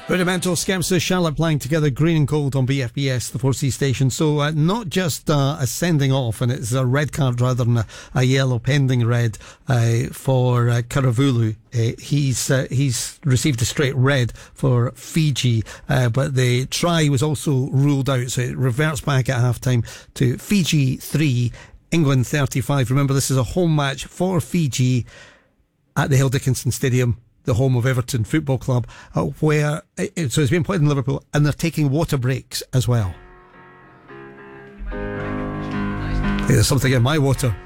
Rudimental Skepsis, Charlotte playing together, Green and Gold on BFBS, the 4C station. So not just a sending off, and it's a red card rather than a yellow pending red for Karavulu. He's received a straight red for Fiji, but the try was also ruled out, so it reverts back at half-time to Fiji 3, England 35. Remember, this is a home match for Fiji at the Hill Dickinson Stadium, the home of Everton Football Club, where so it's been played in Liverpool, and they're taking water breaks as well. There's something in my water.